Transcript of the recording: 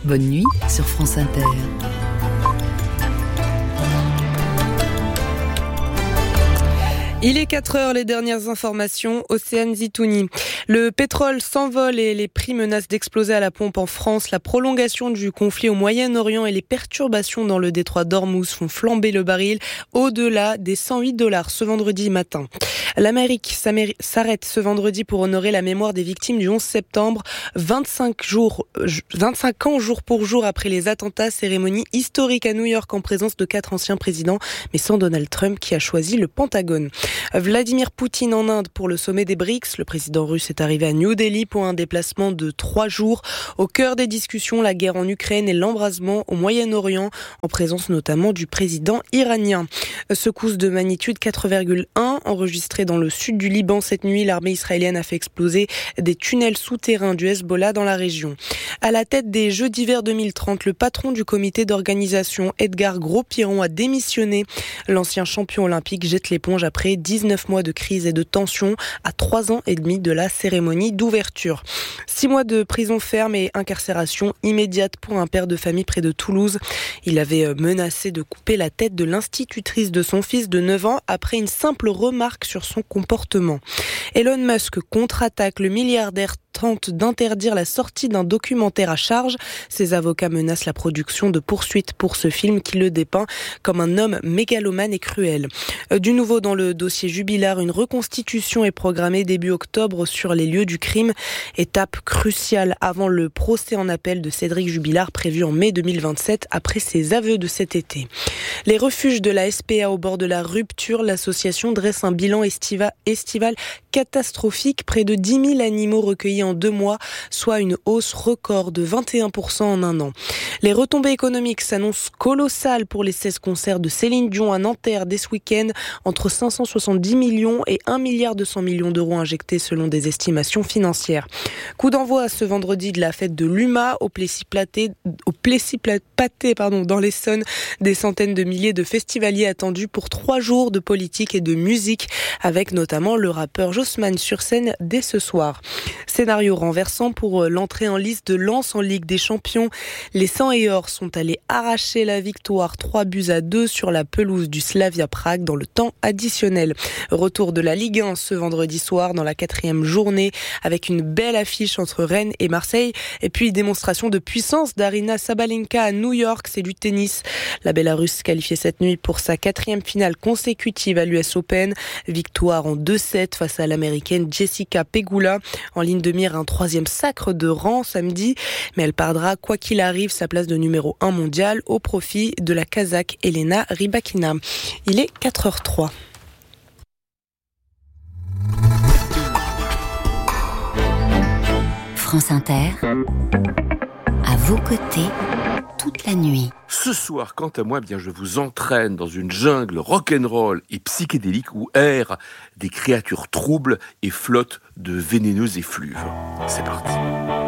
Bonne nuit sur France Inter. Il est 4h, les dernières informations, Océane Zitouni. Le pétrole s'envole et les prix menacent d'exploser à la pompe en France. La prolongation du conflit au Moyen-Orient et les perturbations dans le détroit d'Ormuz font flamber le baril au-delà des $108 ce vendredi matin. L'Amérique s'arrête ce vendredi pour honorer la mémoire des victimes du 11 septembre, 25 ans jour pour jour après les attentats, cérémonie historique à New York en présence de 4 anciens présidents, mais sans Donald Trump qui a choisi le Pentagone. Vladimir Poutine en Inde pour le sommet des BRICS. Le président russe est arrivé à New Delhi pour un déplacement de 3 jours. Au cœur des discussions, la guerre en Ukraine et l'embrasement au Moyen-Orient, en présence notamment du président iranien. Secousse de magnitude 4,1 enregistrée dans le sud du Liban cette nuit. L'armée israélienne a fait exploser des tunnels souterrains du Hezbollah dans la région. À la tête des Jeux d'hiver 2030, le patron du comité d'organisation, Edgar Gros-Piron, a démissionné. L'ancien champion olympique jette l'éponge après 19 mois de crise et de tension à 3 ans et demi de la cérémonie d'ouverture. 6 mois de prison ferme et incarcération immédiate pour un père de famille près de Toulouse. Il avait menacé de couper la tête de l'institutrice de son fils de 9 ans après une simple remarque sur son comportement. Elon Musk contre-attaque. Le milliardaire tente d'interdire la sortie d'un documentaire à charge. Ses avocats menacent la production de poursuites pour ce film qui le dépeint comme un homme mégalomane et cruel. Du nouveau dans le dossier Jubilard, une reconstitution est programmée début octobre sur les lieux du crime. Étape cruciale avant le procès en appel de Cédric Jubilard prévu en mai 2027 après ses aveux de cet été. Les refuges de la SPA au bord de la rupture, l'association dresse un bilan estival catastrophique. Près de 10 000 animaux recueillis en 2 mois, soit une hausse record de 21% en un an. Les retombées économiques s'annoncent colossales pour les 16 concerts de Céline Dion à Nanterre dès ce week-end, entre 570 millions et 1,2 milliard d'euros injectés selon des estimations financières. Coup d'envoi ce vendredi de la fête de l'UMA au Plessis-Pathé dans l'Essonne. Des centaines de milliers de festivaliers attendus pour 3 jours de politique et de musique, avec notamment le rappeur Jossman sur scène dès ce soir. Scénario renversant pour l'entrée en lice de Lens en Ligue des Champions. Les 100 et or sont allés arracher la victoire 3-2 sur la pelouse du Slavia Prague dans le temps additionnel. Retour de la Ligue 1 ce vendredi soir dans la 4e journée avec une belle affiche entre Rennes et Marseille. Et puis démonstration de puissance d'Aryna Sabalenka à New York, c'est du tennis. La Bélarusse qualifiée cette nuit pour sa 4e finale consécutive à l'US Open. Victoire en 2-7 face à l'américaine Jessica Pegula. En ligne de mire un 3e sacre de rang samedi, mais elle perdra quoi qu'il arrive sa place de numéro 1 mondial au profit de la Kazakh Elena Rybakina. Il est 4h03. France Inter, à vos côtés, toute la nuit. Ce soir, quant à moi, je vous entraîne dans une jungle rock'n'roll et psychédélique où errent des créatures troubles et flottent de vénéneuses effluves. C'est parti.